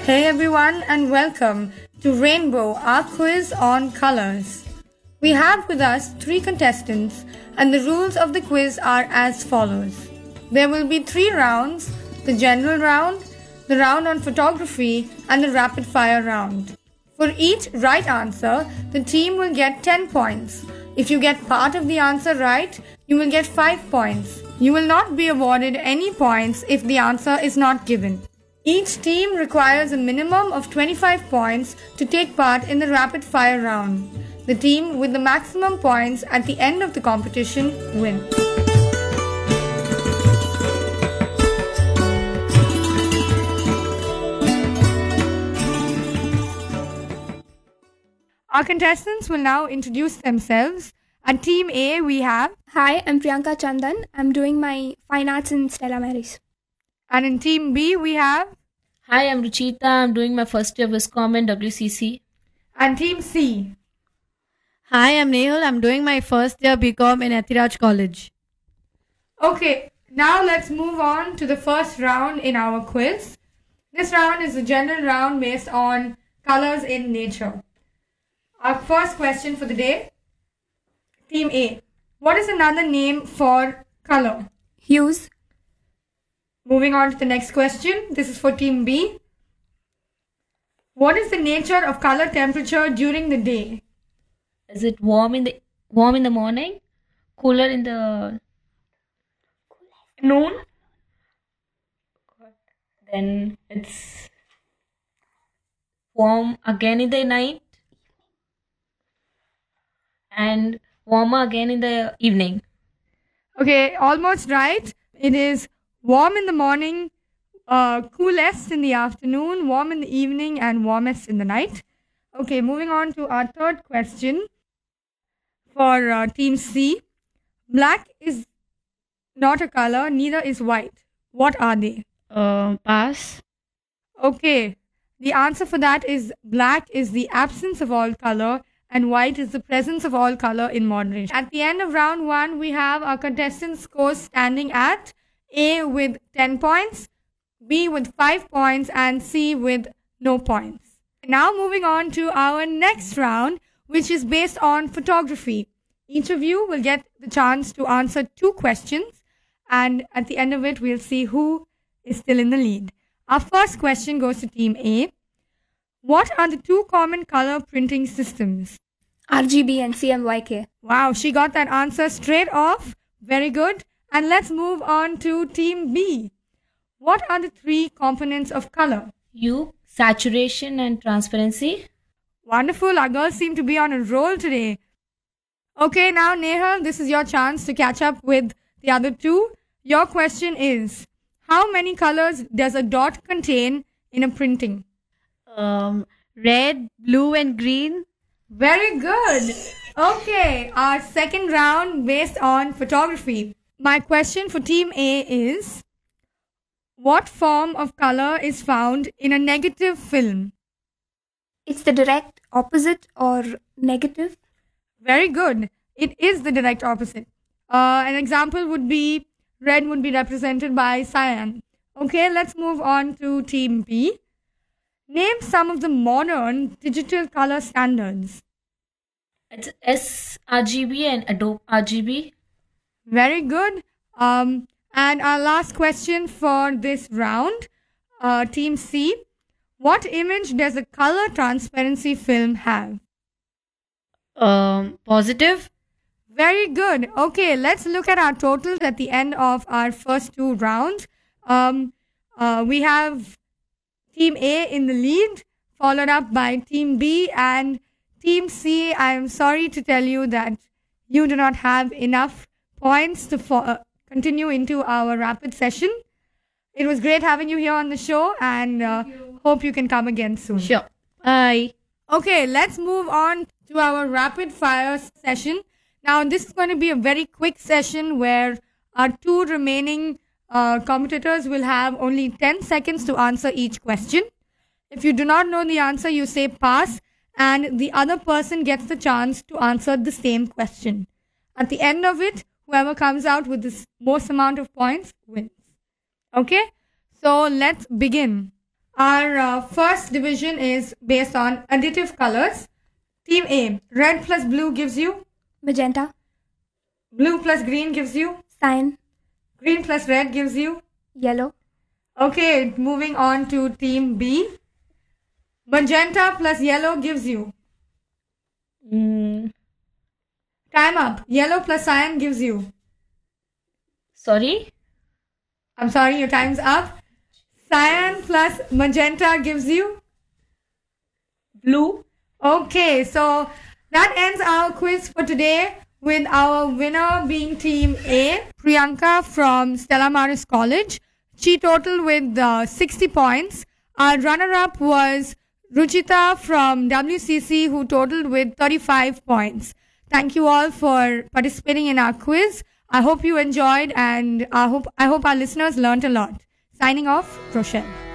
Hey everyone, and welcome to Rainbow, our quiz on colors. We have with us three contestants, and the rules of the quiz are as follows. There will be 3 rounds: the general round, the round on photography, and the rapid fire round. For each right answer, the team will get 10 points. If you get part of the answer right, you will get 5 points. You will not be awarded any points if the answer is not given. Each team requires a minimum of 25 points to take part in the rapid fire round. The team with the maximum points at the end of the competition wins. Our contestants will now introduce themselves. At Team A, we have... Hi, I'm Priyanka Chandan. I'm doing my fine arts in Stella Maris. And in Team B, we have... Hi, I'm Ruchita. I'm doing my first year Viscom in WCC. And Team C. Hi, I'm Nehal. I'm doing my first year BCom in Ethiraj College. Okay, now let's move on to the first round in our quiz. This round is a general round based on colors in nature. Our first question for the day. Team A. What is another name for color? Hues. Moving on to the next question. This is for Team B. What is the nature of color temperature during the day? Is it warm in the morning, cooler in the noon? Then it's warm again in the night and warmer again in the evening. Okay, almost right. It is warm in the morning, coolest in the afternoon, warm in the evening, and warmest in the night. Okay, moving on to our third question for Team C. Black is not a color, neither is white. What are they? Pass. Okay, the answer for that is black is the absence of all color and white is the presence of all color in moderation. At the end of round 1, we have our contestants' scores standing at A with 10 points, B with 5 points, and C with no points. Now moving on to our next round, which is based on photography. Each of you will get the chance to answer 2 questions, and at the end of it, we'll see who is still in the lead. Our first question goes to Team A. What are the 2 common color printing systems? RGB and CMYK. Wow, she got that answer straight off. Very good. And let's move on to Team B. What are the 3 components of color? Hue, saturation, and transparency. Wonderful. Our girls seem to be on a roll today. Okay, now Nehal, this is your chance to catch up with the other 2. Your question is, how many colors does a dot contain in a printing? Red, blue, and green. Very good. Okay, our second round based on photography. My question for Team A is, what form of color is found in a negative film? It's the direct opposite or negative. Very good. It is the direct opposite. An example would be red would be represented by cyan. Okay, let's move on to Team B. Name some of the modern digital color standards. It's sRGB and Adobe RGB. Very good. And our last question for this round, Team C. What image does a color transparency film have? Positive. Very good. Okay, let's look at our totals at the end of our first 2 rounds. We have Team A in the lead, followed up by Team B and Team C. I am sorry to tell you that you do not have enough points to continue into our rapid session. It was great having you here on the show and hope you can come again soon. Sure. Bye. Okay, let's move on to our rapid fire session. Now, this is going to be a very quick session where our 2 remaining competitors will have only 10 seconds to answer each question. If you do not know the answer, you say pass, and the other person gets the chance to answer the same question. At the end of it, whoever comes out with the most amount of points wins. Okay? So let's begin. Our first division is based on additive colors. Team A, red plus blue gives you, Magenta. blue plus green gives you, Cyan. green plus red gives you. Yellow. Okay, moving on to team B. Magenta plus yellow gives you. Mm, Time up. Yellow plus cyan gives you. sorry? I'm sorry, your time's up. Cyan plus magenta gives you. Blue? Okay, so that ends our quiz for today with our winner being Team A, Priyanka from Stella Maris College. She totaled with 60 points. Our runner-up was Ruchita from WCC who totaled with 35 points. Thank you all for participating in our quiz. I hope you enjoyed and I hope our listeners learned a lot. Signing off, Rochelle.